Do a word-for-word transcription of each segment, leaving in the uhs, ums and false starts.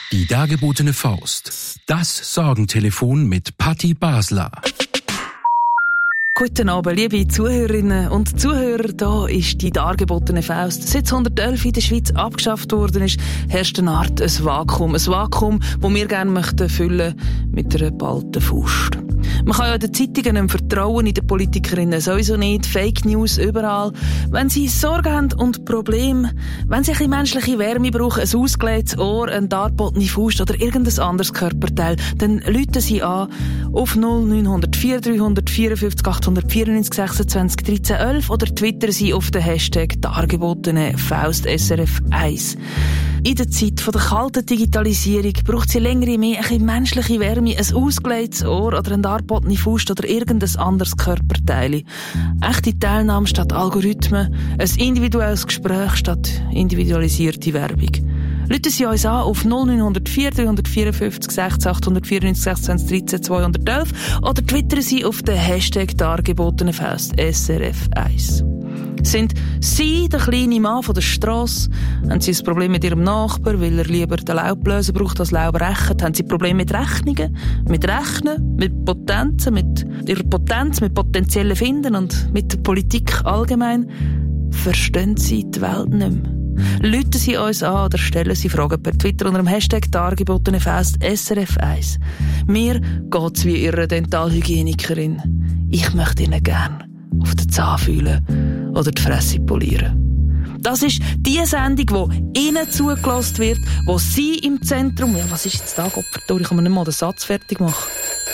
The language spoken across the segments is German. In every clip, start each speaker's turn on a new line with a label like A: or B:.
A: Die dargebotene Faust. Das Sorgentelefon mit Patti Basler.
B: Guten Abend, liebe Zuhörerinnen und Zuhörer. Da ist die dargebotene Faust. Seit zweitausendelf in der Schweiz abgeschafft worden ist, herrscht eine Art ein Vakuum. Ein Vakuum, das wir gerne möchten füllen mit einer geballten Faust. Man kann ja den Zeitungen nicht vertrauen, in den Politikerinnen sowieso nicht. Fake News überall. Wenn sie Sorgen haben und Probleme, wenn sie ein bisschen menschliche Wärme brauchen, ein ausgelegtes Ohr, eine dargebotene Faust oder irgendein anderes Körperteil, dann rufen sie an auf null neun null vier drei vier fünf acht vier neun sechsundzwanzig dreizehn elf oder twittern sie auf den Hashtag dargebotene Faust S R F eins. In der Zeit von der kalten Digitalisierung braucht sie längere mehr ein bisschen menschliche Wärme, ein ausgelegtes Ohr oder eine darbotene Faust oder irgendein anderes Körperteil. Echte Teilnahme statt Algorithmen, ein individuelles Gespräch statt individualisierte Werbung. Rufen Sie uns an auf null neun null vier drei vier fünf sechs acht vier neun sechsundzwanzig dreizehn zweihundertelf oder twittern Sie auf den Hashtag dargebotene Faust S R F eins. Sind Sie der kleine Mann von der Strasse? Haben Sie ein Problem mit Ihrem Nachbar, weil er lieber den Laubbläser braucht als Laub rechnet? Haben Sie Probleme mit Rechnungen, mit Rechnen, mit Potenzen, mit Ihrer Potenz, mit potenziellen Finden und mit der Politik allgemein? Verstehen Sie die Welt nicht mehr? Rufen Sie uns an oder stellen Sie Fragen per Twitter unter dem Hashtag dargebotene Faust S R F eins. Mir geht's wie Ihre Dentalhygienikerin. Ich möchte Ihnen gern auf den Zahn fühlen oder die Fresse polieren. Das ist die Sendung, die Ihnen zugelassen wird, wo Sie im Zentrum... Ja, was ist jetzt da, Gottverdammt? Ich kann mir nicht mal den Satz fertig machen.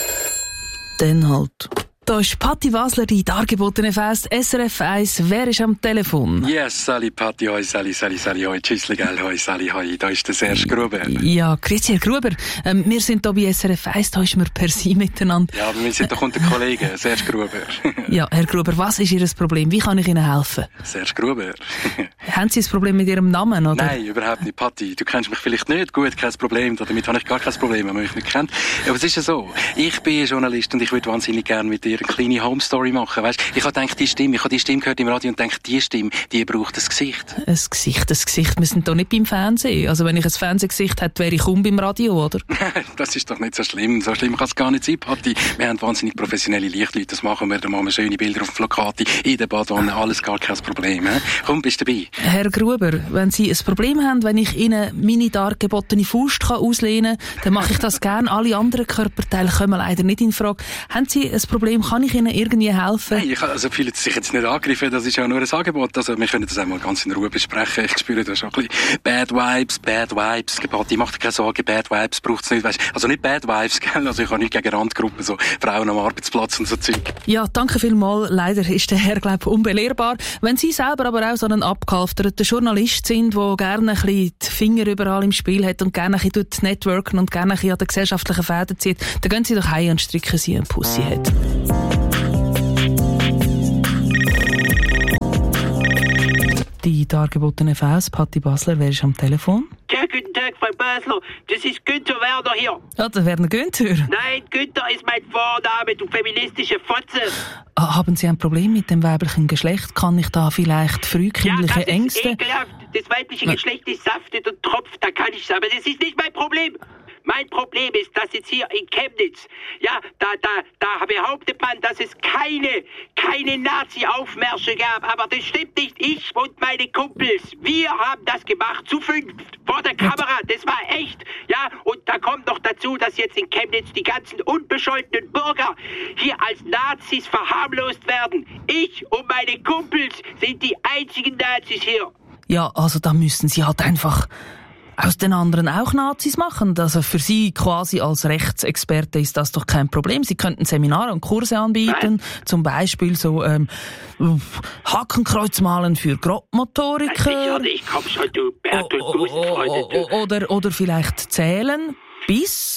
B: Dann halt... Da ist Patti Basler, die dargebotene Faust S R F eins. Wer ist am Telefon?
C: Yes, Sali Patti, hoi, Sali, Sali, Sali, hoi, tschüssli, gell, hoi, Sali, hoi, da ist der Serge Gruber.
B: Ja, grüezi, Herr Gruber. Ähm, wir sind hier bei S R F eins, da ist wir per Sie miteinander.
C: Ja, aber wir sind doch unter Kollegen, Serge Gruber.
B: Ja, Herr Gruber, was ist Ihr Problem? Wie kann ich Ihnen helfen?
C: Serge Gruber.
B: Haben Sie ein Problem mit Ihrem Namen, oder?
C: Nein, überhaupt nicht, Patti. Du kennst mich vielleicht nicht. Gut, kein Problem. Damit habe ich gar kein Problem, wenn man mich nicht kennt. Aber es ist ja so. Ich bin Journalist und ich würde wahnsinnig gerne mit dir eine kleine Home-Story machen. Weißt? Ich habe gedacht, die Stimme, ich habe die Stimme gehört im Radio und denke, die Stimme, die braucht ein Gesicht.
B: Ein Gesicht, ein Gesicht. Wir sind doch nicht beim Fernsehen. Also wenn ich ein Fernsehgesicht hätte, wäre ich kaum beim Radio, oder?
C: Das ist doch nicht so schlimm. So schlimm kann es gar nicht sein, Patti. Wir haben wahnsinnig professionelle Lichtleute. Das machen wir. Da machen wir schöne Bilder auf Plakate, in der Badwanne. Alles gar kein Problem. He? Komm, bist du dabei?
B: Herr Gruber, wenn Sie ein Problem haben, wenn ich Ihnen meine dargebotene Faust auslehnen kann, dann mache ich das gerne. Alle anderen Körperteile kommen leider nicht in Frage. Haben Sie ein Problem? Kann ich Ihnen irgendwie helfen?
C: Nein, ich also fühle sich jetzt nicht angegriffen. Das ist ja nur ein Angebot. Also wir können das einmal ganz in Ruhe besprechen. Ich spüre da schon ein bisschen Bad Vibes, Bad Vibes. Patti, mach dir keine Sorgen, Bad Vibes braucht es nicht. Weißt, also nicht Bad Vibes, gell? Also ich habe nichts gegen Randgruppen, so Frauen am Arbeitsplatz und so Zeug.
B: Ja, danke vielmals. Leider ist der Herr, glaube ich, unbelehrbar. Wenn Sie selber aber auch so einen abgehalfterten Journalist sind, der gerne ein bisschen die Finger überall im Spiel hat und gerne ein bisschen networken und gerne ein bisschen an den gesellschaftlichen Fäden zieht, dann gehen Sie doch heim und stricken Sie einen Pussyhead. Die dargebotene Faust, Patti Basler, wer ist am Telefon?
D: Ja, guten Tag, Frau Basler. Das ist Günther Werner hier.
B: Ja, der Werner Günther.
D: Nein, Günther ist mein Vorname, du feministische Fotze.
B: Ah, haben Sie ein Problem mit dem weiblichen Geschlecht? Kann ich da vielleicht frühkindliche
D: ja, das
B: Ängste...
D: Ist ekelhaft. Das weibliche Geschlecht ist saftet und tropft, da kann ich sagen. Aber das ist nicht mein Problem. Mein Problem ist, dass jetzt hier in Chemnitz, ja, da, da, da behauptet man, dass es keine, keine Nazi-Aufmärsche gab. Aber das stimmt nicht. Ich und meine Kumpels, wir haben das gemacht, zu fünft, vor der Kamera. Das war echt. Ja, und da kommt noch dazu, dass jetzt in Chemnitz die ganzen unbescholtenen Bürger hier als Nazis verharmlost werden. Ich und meine Kumpels sind die einzigen Nazis hier.
B: Ja, also da müssen Sie halt einfach... aus den anderen auch Nazis machen. Also für Sie quasi als Rechtsexperte ist das doch kein Problem. Sie könnten Seminare und Kurse anbieten, Nein. zum Beispiel so ähm, Hakenkreuz malen für Grobmotoriker.
D: Ich komm schon, du Bertolt Busenfreunde, du.
B: Oder, oder vielleicht zählen bis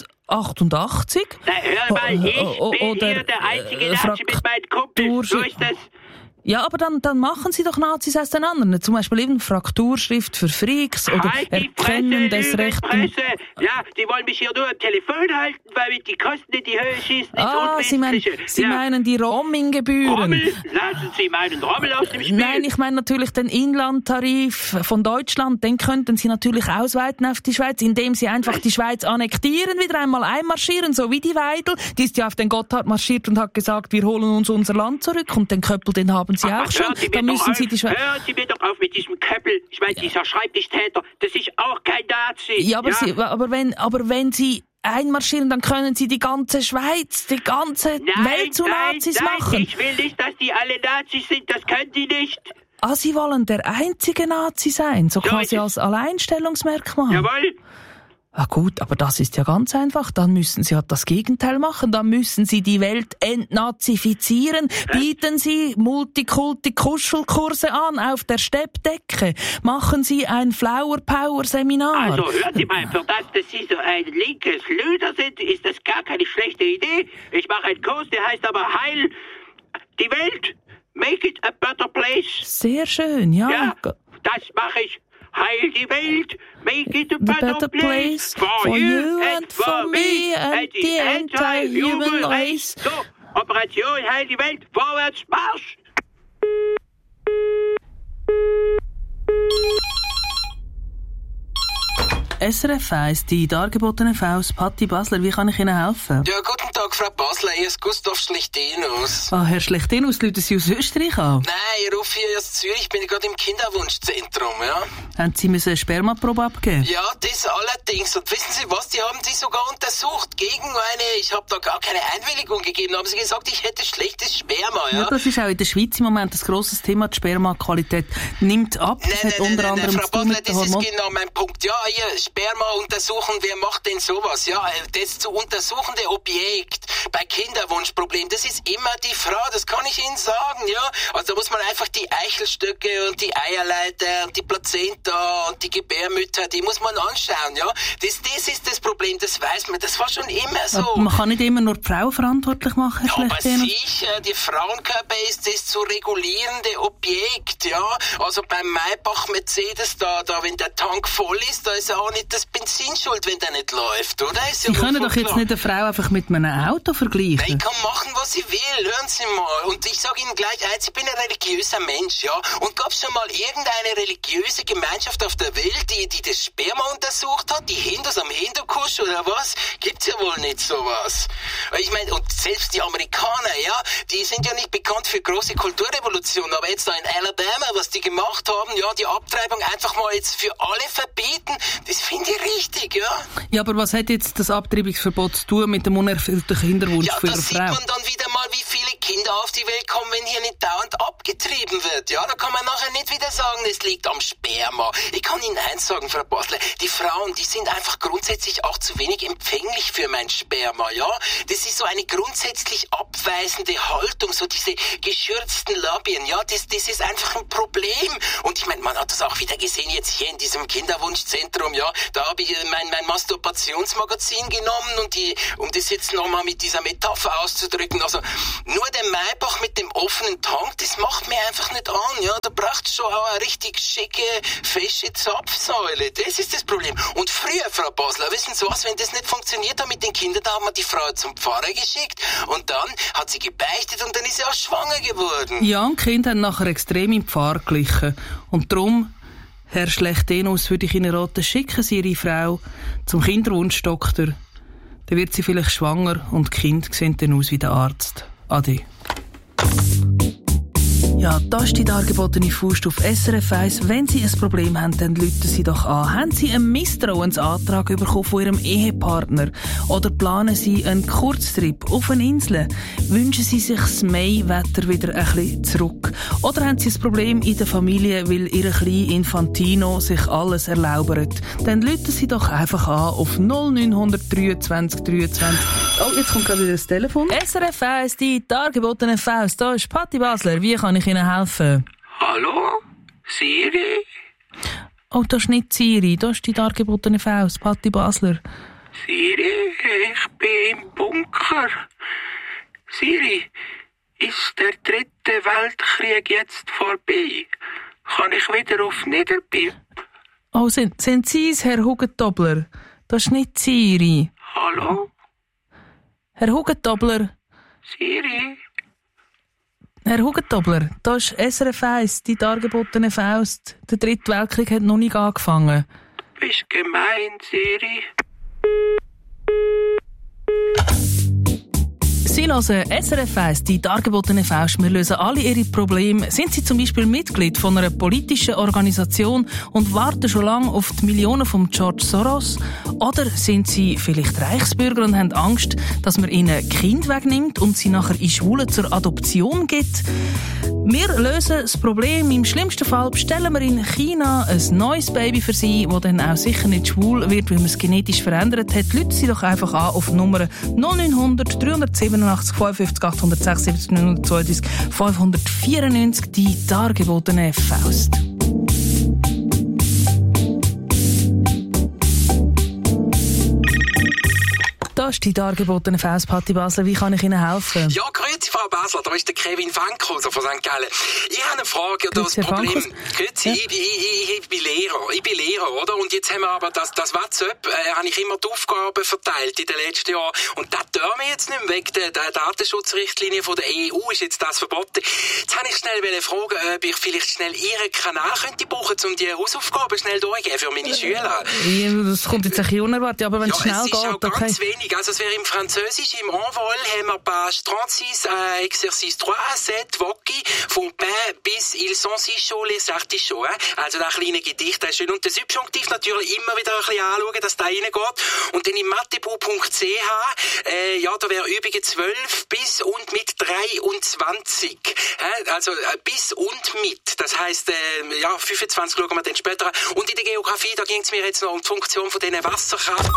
B: achtundachtzig.
D: Na, hör mal, ich bin
B: oder,
D: hier der einzige
B: äh,
D: Nazi mit meinen Kumpels. So ist das.
B: Ja, aber dann, dann machen sie doch Nazis aus den anderen. Zum Beispiel eben Frakturschrift für Freaks oder
D: halt die
B: Erkennen
D: Fresse,
B: des Rechten.
D: Presse. Ja, die wollen mich hier nur am Telefon halten, weil die Kosten in die Höhe schießen.
B: Ah, Sie meinen, Sie
D: ja.
B: meinen die Roaming-Gebühren.
D: Rommel? Lassen Sie meinen Rommel aus dem Spiel.
B: Nein, ich meine natürlich den Inlandtarif von Deutschland. Den könnten Sie natürlich ausweiten auf die Schweiz, indem Sie einfach die Schweiz annektieren, wieder einmal einmarschieren, so wie die Weidel. Die ist ja auf den Gotthard marschiert und hat gesagt, wir holen uns unser Land zurück. Und den Köppel, den haben Sie
D: Ach,
B: auch schon. Da müssen Sie die Schweiz...
D: Hören Sie mir doch auf mit diesem Köppel. Ich meine, dieser Schreibtischtäter, das ist auch kein Nazi.
B: Ja, aber,
D: ja?
B: Sie, aber, wenn, aber wenn Sie einmarschieren, dann können Sie die ganze Schweiz, die ganze
D: nein,
B: Welt zu
D: nein,
B: Nazis
D: nein,
B: machen.
D: Ich will nicht, dass die alle Nazis sind. Das können die nicht.
B: Ah, Sie wollen der einzige Nazi sein, so
D: Ja,
B: quasi
D: ich-
B: als Alleinstellungsmerkmal.
D: Jawohl.
B: Ah gut, aber das ist ja ganz einfach. Dann müssen Sie halt das Gegenteil machen. Dann müssen Sie die Welt entnazifizieren. Bieten Sie Multikulti-Kuschelkurse an auf der Steppdecke. Machen Sie ein Flower-Power-Seminar.
D: Also, hören Sie mal, für das, dass Sie so ein linkes Lüder sind, ist das gar keine schlechte Idee. Ich mache einen Kurs, der heißt aber Heil die Welt. Make it a better place.
B: Sehr schön, ja.
D: Ja, das mache ich. Heil die Welt, make it a
B: The
D: better,
B: better
D: place,
B: place for you and for me and the entire human race.
D: So, Operation Heil die Welt, vorwärts, Marsch!
B: S R F eins, die dargebotene Faust, Patti Basler, wie kann ich Ihnen helfen?
E: Ja, guten Tag, Frau Basler, hier ist Gustav Schlichtenus.
B: Ah, Herr Schlichtenus, rufen Sie aus Österreich an?
E: Nein, ich rufe hier aus Zürich, ich bin gerade im Kinderwunschzentrum, ja.
B: Haben Sie müssen eine Spermaprobe abgeben?
E: Ja, das allerdings. Und wissen Sie was, die haben die sogar untersucht gegen eine, ich habe da gar keine Einwilligung gegeben, da haben sie gesagt, ich hätte schlechtes Sperma, ja.
B: Ja, das ist auch in der Schweiz im Moment ein grosses Thema. Die Spermaqualität nimmt ab. Das
E: Nein,
B: hat
E: nein,
B: unter
E: nein,
B: anderem
E: nein,
B: zu
E: Frau
B: tun
E: Basler,
B: mit den
E: das ist
B: Hormonen.
E: genau mein Punkt. Ja, hier, Sperma untersuchen, wer macht denn sowas? Ja, das zu untersuchende Objekt bei Kinderwunschproblemen, das ist immer die Frau, das kann ich Ihnen sagen, ja. Also da muss man einfach die Eichelstöcke und die Eierleiter und die Plazenta und die Gebärmütter, die muss man anschauen, ja. Das, das ist das Problem, das weiß man, das war schon immer so.
B: Aber man kann nicht immer nur die Frau verantwortlich machen, Herr
E: Ja, aber
B: Schlichtenus.
E: sicher, die Frauenkörper ist das zu regulierende Objekt, ja. Also beim Maybach Mercedes, da, da, wenn der Tank voll ist, da ist ja auch nicht das Benzin schuld, wenn der nicht läuft, oder? Ist
B: Sie
E: ja
B: können
E: wohl
B: doch jetzt
E: klar.
B: nicht eine Frau einfach mit einem Auto
E: Nein,
B: vergleichen.
E: ich kann machen, was ich will, hören Sie mal. Und ich sage Ihnen gleich eins, ich bin ein religiöser Mensch, ja. Und gab es schon mal irgendeine religiöse Gemeinschaft auf der Welt, die, die das Sperma untersucht hat? Die Hindus am Hindukusch oder was? Gibt's ja wohl nicht sowas. Ich meine, und selbst die Amerikaner, ja, die sind ja nicht bekannt für große Kulturrevolutionen, aber jetzt da in Alabama, was die gemacht haben, ja, die Abtreibung einfach mal jetzt für alle verbieten, das finde ich richtig, ja.
B: Ja, aber was hat jetzt das Abtreibungsverbot zu tun mit dem unerfüllten Kinderwunsch
E: Ja,
B: für
E: da
B: eine
E: sieht
B: Frau?
E: man dann wieder mal, wie viele Kinder auf die Welt kommen, wenn hier nicht dauernd abgetrieben wird. Ja, da kann man nachher nicht wieder sagen, es liegt am Sperma. Ich kann Ihnen eins sagen, Frau Basler, die Frauen, die sind einfach grundsätzlich auch zu wenig empfänglich für mein Sperma, ja. Das ist so eine grundsätzlich abweisende Haltung, so diese geschürzten Labien, ja, das, das ist einfach ein Problem. Und ich meine, man hat das auch wieder gesehen jetzt hier in diesem Kinderwunschzentrum, ja, da habe ich mein, mein Masturbationsmagazin genommen und die, um das jetzt nochmal mit dieser Metapher auszudrücken, also nur der Maybach mit dem offenen Tank, das macht mir einfach nicht an, ja, da braucht schon auch eine richtig schicke, fesche Zapfsäule, das ist das Problem. Und früher, Frau Basler, wissen Sie was, wenn das nicht funktioniert hat mit den Kindern, da haben wir die Frau zum Pfarrer geschickt und dann hat sie gebeichtet und dann ist sie auch schwanger geworden.
B: Ja, und die Kinder haben nachher extrem im Pfarr geglichen. Und darum, Herr Schlichtenus, würde ich Ihnen raten, schicken Sie Ihre Frau zum Kinderwunschdoktor. Dann wird sie vielleicht schwanger und die Kinder sehen dann aus wie der Arzt. Ade. Ja, das ist die dargebotene Faust auf S R F eins. Wenn Sie ein Problem haben, dann rufen Sie doch an. Haben Sie einen Misstrauensantrag bekommen von Ihrem Ehepartner? Oder planen Sie einen Kurztrip auf eine Insel? Wünschen Sie sich das Maiwetter wieder ein bisschen zurück? Oder haben Sie ein Problem in der Familie, weil Ihr kleiner Infantino sich alles erlaubert? Dann rufen Sie doch einfach an auf null neun dreiundzwanzig dreiundzwanzig. Oh, jetzt kommt gerade wieder das Telefon. S R F eins, die dargebotene Faust. Da ist Patti Basler. Wie kann ich Ihnen helfen?
D: Hallo? Siri?
B: Oh, das ist nicht Siri, das ist die dargebotene Faust, Patti Basler.
D: Siri, ich bin im Bunker. Siri, Ist der dritte Weltkrieg jetzt vorbei? Kann ich wieder auf Niederbipp?
B: Oh, sind, sind Sie es, Herr Hugentobler? Das ist nicht Siri.
D: Hallo?
B: Herr Hugentobler?
D: Siri?
B: Herr Hugentobler, das ist S R F eins, die dargebotene Faust. Der dritte Weltkrieg hat noch nicht angefangen.
D: Du bist gemein, Siri.
B: Sie hören S R F eins, die dargebotene Faust. Wir lösen alle Ihre Probleme. Sind Sie zum Beispiel Mitglied von einer politischen Organisation und warten schon lange auf die Millionen von George Soros? Oder sind Sie vielleicht Reichsbürger und haben Angst, dass man ihnen Kind wegnimmt und sie nachher in Schulen zur Adoption gibt? Wir lösen das Problem. Im schlimmsten Fall bestellen wir in China ein neues Baby für Sie, das dann auch sicher nicht schwul wird, weil man es genetisch verändert hat. Rufen Sie doch einfach an auf Nummer null neun hundert dreihundertsiebenundachtzig fünfundfünfzig achthundertsechsundsiebzig neunhundertzweiunddreißig fünfhundertvierundneunzig, die dargebotene Faust. Das ist die dargebotene Faust, Patti Basler. Wie kann ich Ihnen helfen?
E: Ja, grüezi, Frau Basler, da ist der Kevin Fankhauser von Sankt Gallen. Ich habe eine Frage oder das Problem. Grüezi, ja. ich, ich, ich, ich bin Lehrer, ich bin Lehrer, oder? Und jetzt haben wir aber das, das WhatsApp, äh, habe ich immer die Aufgaben verteilt in den letzten Jahren. Und das tun wir jetzt nicht mehr, wegen der, der Datenschutzrichtlinie von der E U ist jetzt das verboten. Jetzt habe ich schnell fragen, ob ich vielleicht schnell Ihren Kanal könnte brauchen, um die Hausaufgaben schnell durchzugeben für meine Schüler.
B: Ja, das kommt jetzt ein bisschen unerwartet, aber wenn es
E: ja,
B: schnell
E: es ist
B: geht...
E: auch
B: Okay.
E: Ganz wenig. Also es wäre im Französisch, im Envol haben wir page trente-six, äh, Exercice drei, sept, Wocki, vom pain bis ils sont si chauds les artichauts. Hein? Also das kleine Gedicht, das ist schön. Und das Subjunktiv natürlich immer wieder ein bisschen anschauen, dass da reingeht. Und dann im mathebu punkt c h, äh, ja, da wäre Übungen zwölf bis und mit dreiundzwanzig. Äh? Also äh, bis und mit. Das heisst, äh, ja, fünfundzwanzig schauen wir dann später an. Und in der Geografie, da ging es mir jetzt noch um die Funktion von diesen Wasserkraft.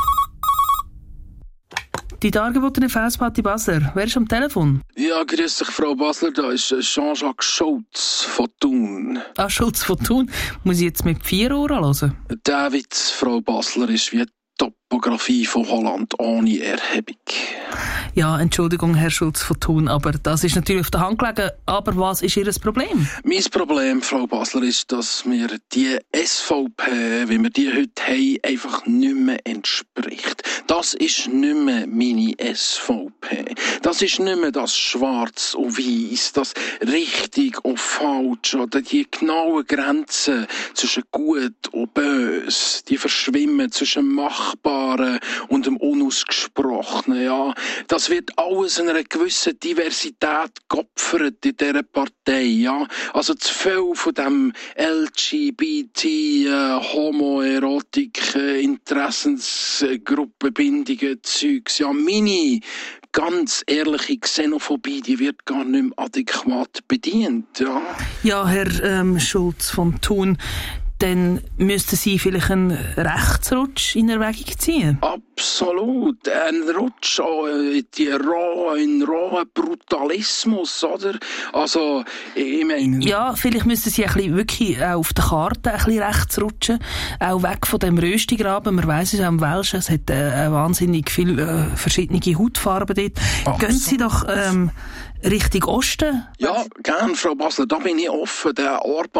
B: Die dargebotene Faust, Patti Basler. Wer ist am Telefon?
C: Ja, grüß dich, Frau Basler. Da ist Jean-Jacques Schulz von Thun.
B: Ah, Schulz von Thun. Muss ich jetzt mit vier Ohren hören?
C: David, Frau Basler, ist wie die Topografie von Holland ohne Erhebung.
B: Ja, Entschuldigung, Herr Schulz von Thun, aber das ist natürlich auf der Hand gelegen. Aber was ist Ihr Problem?
C: Mein Problem, Frau Basler, ist, dass mir die S V P, wie wir die heute haben, einfach nicht mehr entspricht. Das ist nicht mehr meine S V P. Das ist nicht mehr das Schwarz und Weiß, das richtig und falsch, oder die genauen Grenzen zwischen Gut und Böse, die verschwimmen zwischen dem Machbaren und dem Unausgesprochenen, ja. Das wird alles in einer gewissen Diversität geopfert in dieser Partei, ja. Also zu viel von dem L G B T, äh, Homoerotik, äh, Interessensgruppenbindungen, Zeugs, ja. Meine ganz ehrliche Xenophobie, die wird gar nicht mehr adäquat bedient, ja.
B: Ja, Herr ähm, Schulz von Thun, dann müssten Sie vielleicht einen Rechtsrutsch in Erwägung ziehen.
C: Absolut. Ein Rutsch in die rohe, in rohen Brutalismus, oder? Also, ich meine...
B: Ja, vielleicht müssten Sie ein bisschen wirklich auch auf der Karte ein bisschen rechts rutschen. Auch weg von dem Röstigraben. Man weiss es auch im Welschen, es hat äh, wahnsinnig viele äh, verschiedene Hautfarben dort. Absolut. Gehen Sie doch ähm, Richtung Osten.
C: Ja, gern, Frau Basler, da bin ich offen. Der Orban